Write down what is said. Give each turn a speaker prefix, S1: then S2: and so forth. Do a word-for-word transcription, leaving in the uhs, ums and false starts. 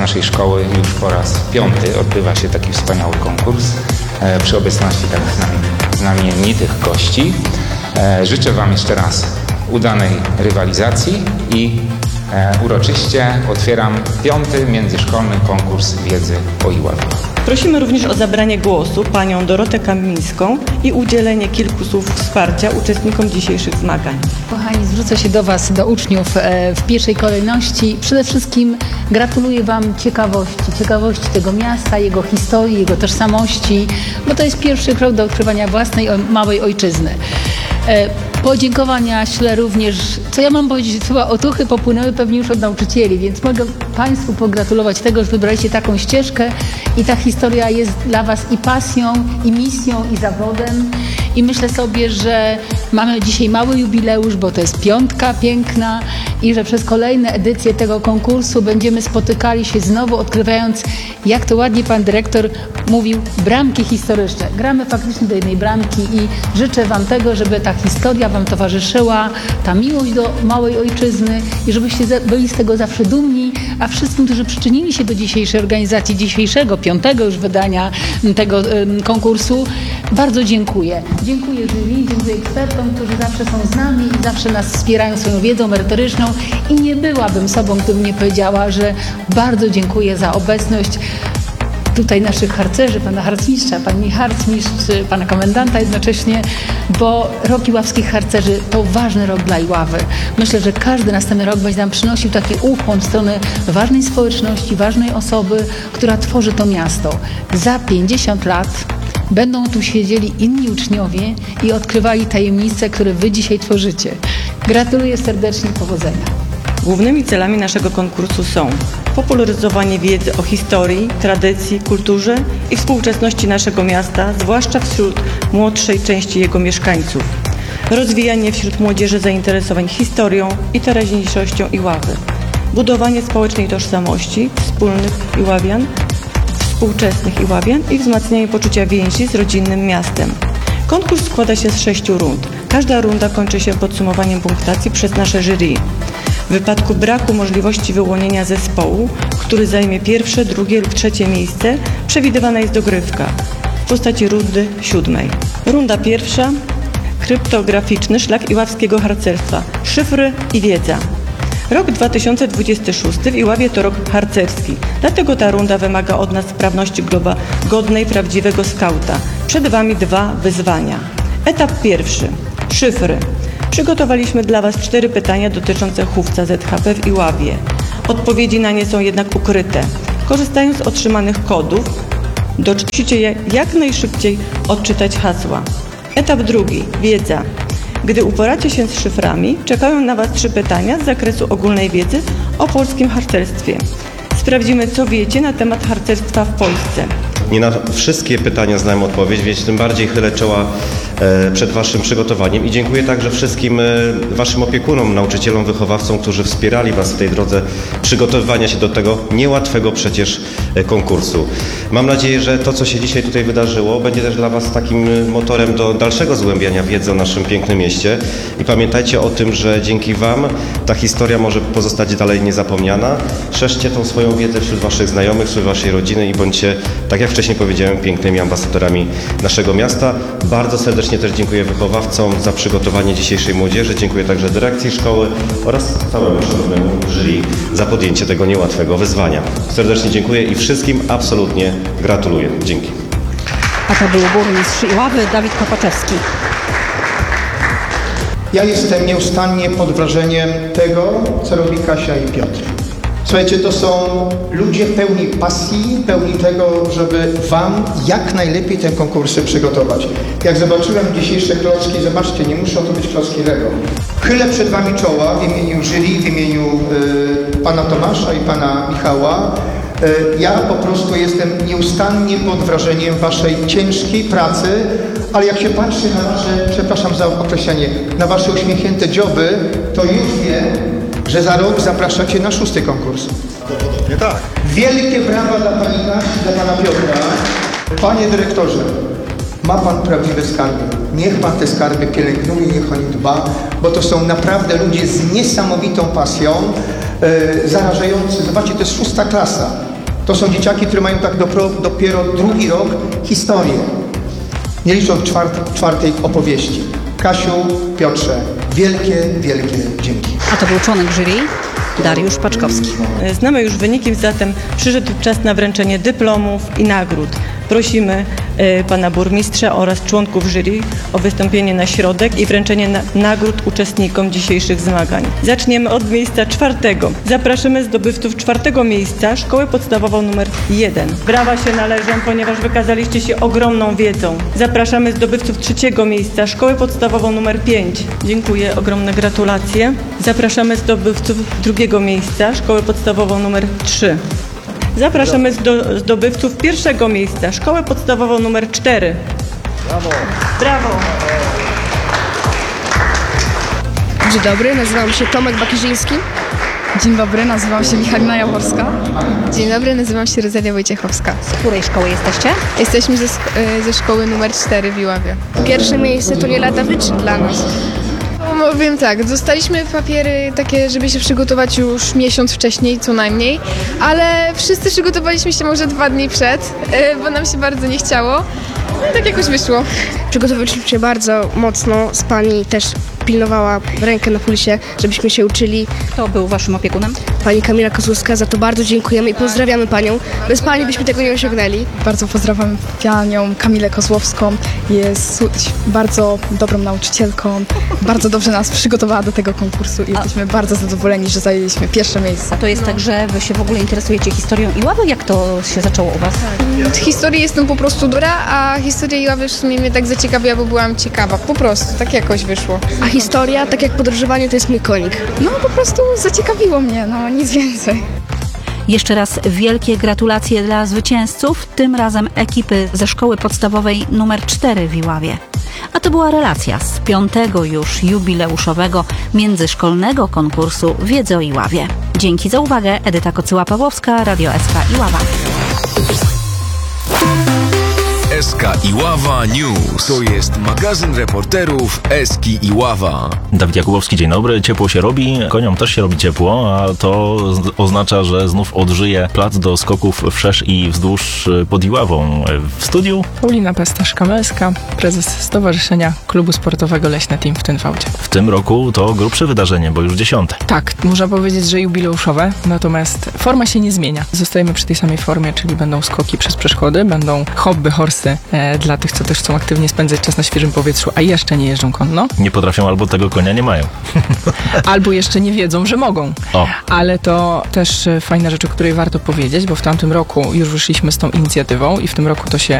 S1: naszej szkoły już po raz piąty odbywa się taki wspaniały konkurs przy obecności tak znamienitych gości. Życzę Wam jeszcze raz udanej rywalizacji i uroczyście otwieram piąty międzyszkolny konkurs wiedzy o Iławie.
S2: Prosimy również o zabranie głosu panią Dorotę Kamińską i udzielenie kilku słów wsparcia uczestnikom dzisiejszych zmagań.
S3: Kochani, zwrócę się do Was, do uczniów w pierwszej kolejności. Przede wszystkim gratuluję Wam ciekawości, ciekawości tego miasta, jego historii, jego tożsamości, bo to jest pierwszy krok do odkrywania własnej małej ojczyzny. Podziękowania ślę również, co ja mam powiedzieć, chyba otuchy popłynęły pewnie już od nauczycieli, więc mogę Państwu pogratulować tego, że wybraliście taką ścieżkę i ta historia jest dla Was i pasją, i misją, i zawodem. I myślę sobie, że mamy dzisiaj mały jubileusz, bo to jest piątka piękna i że przez kolejne edycje tego konkursu będziemy spotykali się znowu, odkrywając, jak to ładnie Pan Dyrektor mówił, bramki historyczne. Gramy faktycznie do jednej bramki i życzę Wam tego, żeby ta historia Wam towarzyszyła, ta miłość do małej ojczyzny i żebyście byli z tego zawsze dumni, a wszystkim, którzy przyczynili się do dzisiejszej organizacji, dzisiejszego, piątego już wydania tego um, konkursu, bardzo dziękuję. Dziękuję jury, dziękuję ekspertom, którzy zawsze są z nami i zawsze nas wspierają swoją wiedzą merytoryczną i nie byłabym sobą, gdybym nie powiedziała, że bardzo dziękuję za obecność tutaj naszych harcerzy, pana harcmistrza, pani harcmistrz, pana komendanta jednocześnie, bo rok iławskich harcerzy to ważny rok dla Iławy. Myślę, że każdy następny rok będzie nam przynosił taki ukłon w stronę ważnej społeczności, ważnej osoby, która tworzy to miasto. Za pięćdziesiąt lat będą tu siedzieli inni uczniowie i odkrywali tajemnice, które Wy dzisiaj tworzycie. Gratuluję serdecznie, powodzenia.
S2: Głównymi celami naszego konkursu są popularyzowanie wiedzy o historii, tradycji, kulturze i współczesności naszego miasta, zwłaszcza wśród młodszej części jego mieszkańców, rozwijanie wśród młodzieży zainteresowań historią i teraźniejszością Iławy, budowanie społecznej tożsamości wspólnych Iławian, współczesnych Iławian i wzmacnianie poczucia więzi z rodzinnym miastem. Konkurs składa się z sześciu rund. Każda runda kończy się podsumowaniem punktacji przez nasze jury. W wypadku braku możliwości wyłonienia zespołu, który zajmie pierwsze, drugie lub trzecie miejsce, przewidywana jest dogrywka w postaci rundy siódmej. Runda pierwsza. Kryptograficzny szlak iławskiego harcerstwa. Szyfry i wiedza. Rok dwa tysiące dwudziesty szósty w Iławie to rok harcerski, dlatego ta runda wymaga od nas sprawności globa godnej prawdziwego skauta. Przed Wami dwa wyzwania. Etap pierwszy. Szyfry. Przygotowaliśmy dla Was cztery pytania dotyczące chówca Z H P w Iławie. Odpowiedzi na nie są jednak ukryte. Korzystając z otrzymanych kodów, musicie je jak najszybciej odczytać hasła. Etap drugi. Wiedza. Gdy uporacie się z szyframi, czekają na Was trzy pytania z zakresu ogólnej wiedzy o polskim harcerstwie. Sprawdzimy, co wiecie na temat harcerstwa w Polsce.
S4: Nie na wszystkie pytania znałem odpowiedź, więc tym bardziej chylę czoła przed Waszym przygotowaniem i dziękuję także wszystkim Waszym opiekunom, nauczycielom, wychowawcom, którzy wspierali Was w tej drodze przygotowywania się do tego niełatwego przecież konkursu. Mam nadzieję, że to, co się dzisiaj tutaj wydarzyło, będzie też dla Was takim motorem do dalszego zgłębiania wiedzy o naszym pięknym mieście i pamiętajcie o tym, że dzięki Wam ta historia może pozostać dalej niezapomniana. Szerzcie tą swoją wiedzę wśród Waszych znajomych, wśród Waszej rodziny i bądźcie, tak jak wcześniej powiedziałem, pięknymi ambasadorami naszego miasta. Bardzo serdecznie też dziękuję wychowawcom za przygotowanie dzisiejszej młodzieży. Dziękuję także dyrekcji szkoły oraz całemu szanownemu jury za podjęcie tego niełatwego wyzwania. Serdecznie dziękuję i wszystkim absolutnie gratuluję. Dzięki.
S5: A to był burmistrz Iławy Dawid Kopaczewski.
S6: Ja jestem nieustannie pod wrażeniem tego, co robi Kasia i Piotr. Słuchajcie, to są ludzie pełni pasji, pełni tego, żeby Wam jak najlepiej te konkursy przygotować. Jak zobaczyłem dzisiejsze klocki, zobaczcie, nie muszą to być klocki Lego. Chylę przed Wami czoła w imieniu jury, w imieniu y, Pana Tomasza i Pana Michała. Y, ja po prostu jestem nieustannie pod wrażeniem Waszej ciężkiej pracy, ale jak się patrzy na Wasze, przepraszam za określenie, na Wasze uśmiechnięte dzioby, to już wiem, że za rok zapraszacie na szósty konkurs.
S4: Nie tak.
S6: Wielkie brawa dla Pani Kasi, dla Pana Piotra. Panie dyrektorze, ma Pan prawdziwe skarby. Niech Pan te skarby pielęgnuje, niech o nie dba, bo to są naprawdę ludzie z niesamowitą pasją, yy, zarażający. Zobaczcie, to jest szósta klasa. To są dzieciaki, które mają tak dopiero, dopiero drugi rok historię, nie licząc czwart, czwartej opowieści. Kasiu, Piotrze, wielkie, wielkie dzięki.
S5: A to był członek jury Dariusz Paczkowski.
S2: Znamy już wyniki, zatem przyszedł czas na wręczenie dyplomów i nagród. Prosimy e, pana burmistrza oraz członków jury o wystąpienie na środek i wręczenie na, nagród uczestnikom dzisiejszych zmagań. Zaczniemy od miejsca czwartego. Zapraszamy zdobywców czwartego miejsca, szkołę podstawową numer jeden. Brawa się należą, ponieważ wykazaliście się ogromną wiedzą. Zapraszamy zdobywców trzeciego miejsca, szkołę podstawową numer pięć. Dziękuję, ogromne gratulacje. Zapraszamy zdobywców drugiego miejsca, szkołę podstawową numer trzy. Zapraszamy zdo, zdobywców pierwszego miejsca, szkołę podstawową numer cztery. Brawo! Brawo!
S7: Dzień dobry, nazywam się Tomek Bakierzyński.
S8: Dzień dobry, nazywam się Michalina Jaworska.
S7: Dzień dobry, nazywam się Rosalia Wojciechowska.
S5: Z której szkoły jesteście?
S7: Jesteśmy ze, sk- y, ze szkoły numer cztery w Iławie.
S9: Pierwsze miejsce to nie lada wyczyn dla nas.
S7: No, wiem tak, dostaliśmy papiery takie, żeby się przygotować już miesiąc wcześniej co najmniej, ale wszyscy przygotowaliśmy się może dwa dni przed, y, bo nam się bardzo nie chciało. No i tak jakoś wyszło.
S9: Przygotowaliśmy się bardzo mocno, z pani też pilnowała rękę na pulsie, żebyśmy się uczyli.
S5: Kto był waszym opiekunem?
S9: Pani Kamila Kozłowska, za to bardzo dziękujemy i pozdrawiamy panią. Bez pani byśmy tego nie osiągnęli.
S8: Bardzo pozdrawiam panią Kamilę Kozłowską. Jest su- bardzo dobrą nauczycielką. Bardzo dobrze nas przygotowała do tego konkursu i jesteśmy bardzo zadowoleni, że zajęliśmy pierwsze miejsce.
S5: A to jest tak, że wy się w ogóle interesujecie historią Iławy? Jak to się zaczęło u was?
S7: Od historii jestem po prostu dobra, a historia Iławy w sumie mnie tak zaciekawiła, bo byłam ciekawa. Po prostu, tak jakoś wyszło.
S9: A historia, tak jak podróżowanie, to jest mój konik.
S8: No po prostu zaciekawiło mnie, no nic więcej.
S10: Jeszcze raz wielkie gratulacje dla zwycięzców, tym razem ekipy ze szkoły podstawowej numer cztery w Iławie. A to była relacja z piątego już jubileuszowego międzyszkolnego konkursu Wiedzy o Iławie. Dzięki za uwagę. Edyta Kocyła-Pawłowska, Radio S K Iława.
S11: S K Iława News. To jest magazyn reporterów Eski Iława.
S12: Dawid Jakubowski, dzień dobry. Ciepło się robi, koniom też się robi ciepło, a to z- oznacza, że znów odżyje plac do skoków wszerz i wzdłuż pod Iławą. W studiu
S13: Paulina Pasterz-Kamelska, prezes Stowarzyszenia Klubu Sportowego Leśne Team w Tynwałdzie.
S12: w tym roku to grubsze wydarzenie, bo już dziesiąte.
S13: Tak, można powiedzieć, że jubileuszowe, natomiast forma się nie zmienia. Zostajemy przy tej samej formie, czyli będą skoki przez przeszkody, będą hobby horsy e, dla tych, co też chcą aktywnie spędzać czas na świeżym powietrzu, a jeszcze nie jeżdżą konno,
S12: Nie potrafią albo tego konia nie mają.
S13: albo jeszcze nie wiedzą, że mogą.
S12: O.
S13: Ale to też e, fajna rzecz, o której warto powiedzieć, bo w tamtym roku już wyszliśmy z tą inicjatywą i w tym roku to się